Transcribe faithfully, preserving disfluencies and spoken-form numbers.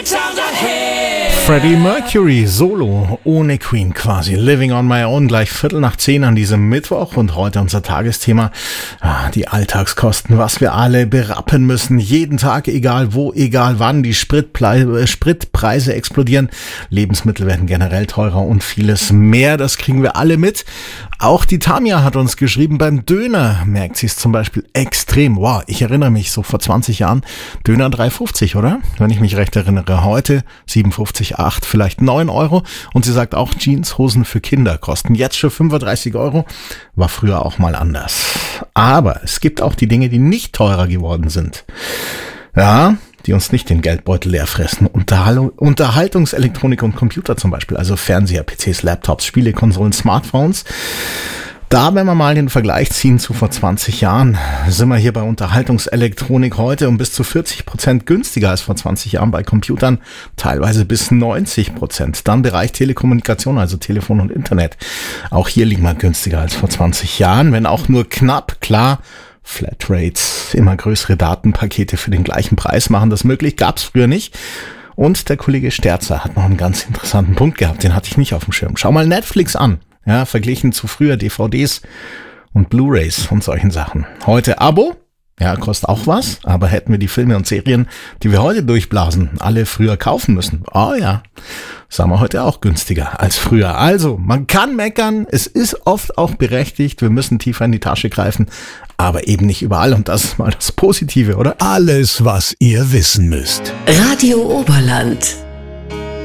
Freddie Mercury solo ohne Queen quasi. Living on my own, gleich Viertel nach zehn an diesem Mittwoch und heute unser Tagesthema, ah, die Alltagskosten, was wir alle berappen müssen. Jeden Tag, egal wo, egal wann, die Spritple- Spritpreise explodieren. Lebensmittel werden generell teurer und vieles mehr. Das kriegen wir alle mit. Auch die Tamia hat uns geschrieben, beim Döner merkt sie es zum Beispiel extrem. Wow, ich erinnere mich, so vor zwanzig Jahren, Döner drei fünfzig, oder? Wenn ich mich recht erinnere. Heute sieben fünfzig, acht, vielleicht neun Euro. Und sie sagt auch, Jeanshosen für Kinder kosten jetzt schon fünfunddreißig Euro. War früher auch mal anders. Aber es gibt auch die Dinge, die nicht teurer geworden sind. Ja, die uns nicht den Geldbeutel leer fressen. Unterhal- Unterhaltungselektronik und Computer zum Beispiel, also Fernseher, P Cs, Laptops, Spielekonsolen, Smartphones. Da, wenn wir mal den Vergleich ziehen zu vor zwanzig Jahren, sind wir hier bei Unterhaltungselektronik heute um bis zu vierzig Prozent günstiger als vor zwanzig Jahren, bei Computern teilweise bis neunzig Prozent. Dann Bereich Telekommunikation, also Telefon und Internet. Auch hier liegen wir günstiger als vor zwanzig Jahren, wenn auch nur knapp, klar. Flatrates, immer größere Datenpakete für den gleichen Preis machen das möglich, gab's früher nicht. Und der Kollege Sterzer hat noch einen ganz interessanten Punkt gehabt, den hatte ich nicht auf dem Schirm. Schau mal Netflix an, ja, verglichen zu früher D V Ds und Blu-rays und solchen Sachen. Heute Abo, ja, kostet auch was, aber hätten wir die Filme und Serien, die wir heute durchblasen, alle früher kaufen müssen. Oh ja, sagen wir heute auch günstiger als früher. Also, man kann meckern, es ist oft auch berechtigt, wir müssen tiefer in die Tasche greifen, aber eben nicht überall und das ist mal das Positive, oder? Alles, was ihr wissen müsst. Radio Oberland.